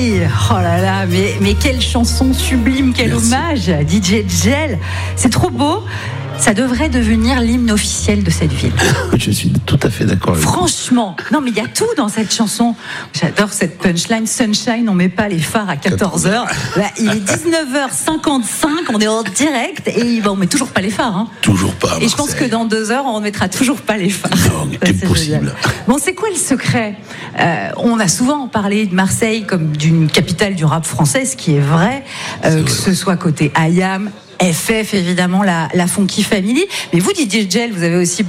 Marseille. Oh là là, mais quelle chanson sublime, quel Merci. hommage à DJ Gel. C'est trop beau. Ça devrait devenir l'hymne officiel de cette ville. Je suis tout à fait d'accord avec vous. Franchement, non mais il y a tout dans cette chanson. J'adore cette punchline. Sunshine, on met pas les phares à 14h. Là, il est 19h55, on est en direct et on met toujours pas les phares. Hein. Toujours pas. Et je pense que dans 2 heures, on ne mettra toujours pas les phares. Non, mais Ça, c'est impossible. génial. Bon, c'est quoi le secret ? On a souvent parlé de Marseille comme d'une capitale du rap français, ce qui est vrai, que ce soit côté IAM, FF évidemment, la Funky Family. Mais vous, DJ Gel, vous avez aussi